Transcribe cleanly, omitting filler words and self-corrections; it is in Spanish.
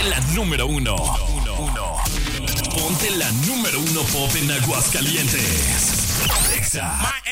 Ponte la número uno. Ponte la número uno pop en Aguascalientes. Exa.